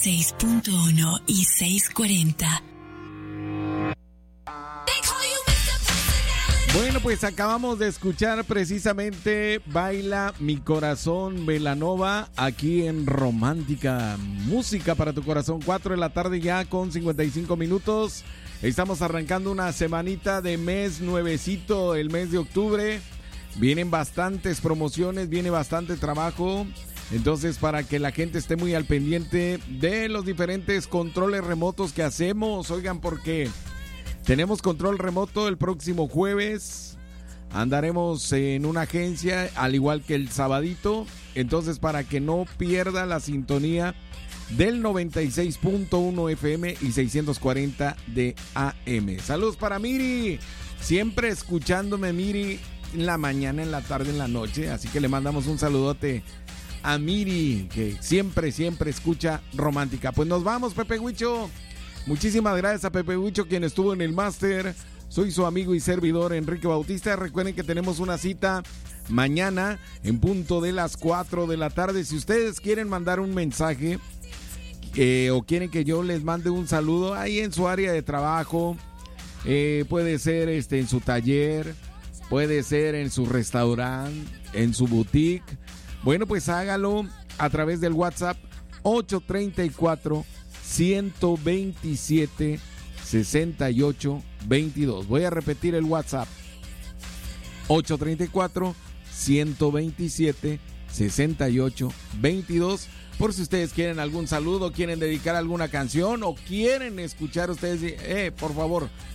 96.1 y 640. Bueno, pues acabamos de escuchar precisamente Baila Mi Corazón Belanova aquí en Romántica. Música para tu corazón, 4 de la tarde ya con 55 minutos. Estamos arrancando una semanita de mes nuevecito, el mes de octubre. Vienen bastantes promociones, viene bastante trabajo. Entonces, para que la gente esté muy al pendiente de los diferentes controles remotos que hacemos. Oigan, porque tenemos control remoto el próximo jueves. Andaremos en una agencia, al igual que el sabadito. Entonces, para que no pierda la sintonía del 96.1 FM y 640 de AM. Saludos para Miri. Siempre escuchándome, Miri, en la mañana, en la tarde, en la noche. Así que le mandamos un saludote a Miri, que siempre escucha Romántica. Pues nos vamos, Pepe Huicho. Muchísimas gracias a Pepe Huicho, quien estuvo en el máster. Soy su amigo y servidor Enrique Bautista. Recuerden que tenemos una cita mañana en punto de las 4 de la tarde. Si ustedes quieren mandar un mensaje o quieren que yo les mande un saludo ahí en su área de trabajo, puede ser en su taller, puede ser en su restaurante, en su boutique. Bueno, pues hágalo a través del WhatsApp 834-127-6822. Voy a repetir el WhatsApp 834-127-6822. Por si ustedes quieren algún saludo, quieren dedicar alguna canción o quieren escuchar ustedes, por favor,